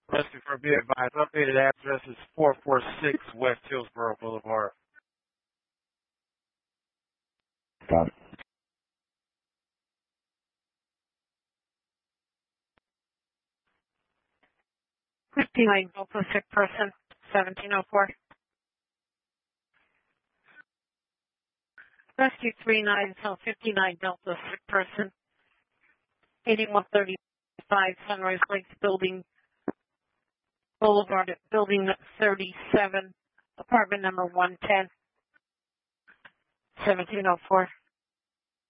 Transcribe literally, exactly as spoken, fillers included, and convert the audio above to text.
Rescue for be advised. Updated address is four four six West Hillsborough Boulevard. Got it. fifty-nine Delta sick person, seventeen oh four. Rescue three nine, so fifty-nine Delta sick person, eighty-one thirty-five Sunrise Lakes Building Boulevard at Building thirty-seven, apartment number one ten, seventeen oh four.